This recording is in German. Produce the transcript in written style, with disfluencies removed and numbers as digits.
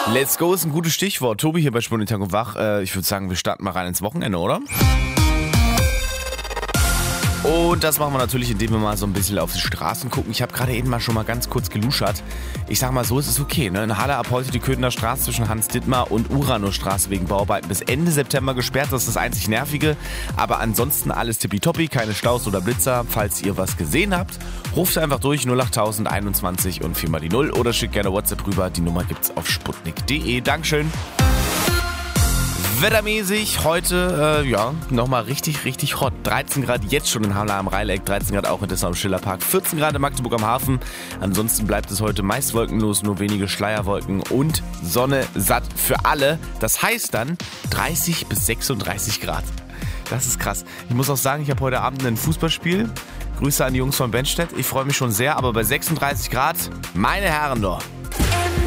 Let's go ist ein gutes Stichwort. Tobi hier bei Spur Tag und Wach. Ich würde sagen, wir starten mal rein ins Wochenende, oder? Und das machen wir natürlich, indem wir mal so ein bisschen auf die Straßen gucken. Ich habe gerade eben mal schon mal ganz kurz geluschert. Ich sag mal so, es ist okay. Ne? In Halle ab heute die Köthener Straße zwischen Hans-Dittmar und Uranusstraße wegen Bauarbeiten bis Ende September gesperrt. Das ist das einzig Nervige. Aber ansonsten alles tippitoppi, keine Staus oder Blitzer. Falls ihr was gesehen habt, ruft einfach durch 08000 21 und 4 mal die 0 oder schickt gerne WhatsApp rüber. Die Nummer gibt's auf sputnik.de. Dankeschön. Wettermäßig heute, nochmal richtig hot. 13 Grad jetzt schon in Halle am Rheineck, 13 Grad auch in Dessau am Schillerpark, 14 Grad in Magdeburg am Hafen. Ansonsten bleibt es heute meist wolkenlos, nur wenige Schleierwolken und Sonne satt für alle. Das heißt dann 30 bis 36 Grad. Das ist krass. Ich muss auch sagen, ich habe heute Abend ein Fußballspiel. Grüße an die Jungs von Benstedt. Ich freue mich schon sehr, aber bei 36 Grad, meine Herren doch.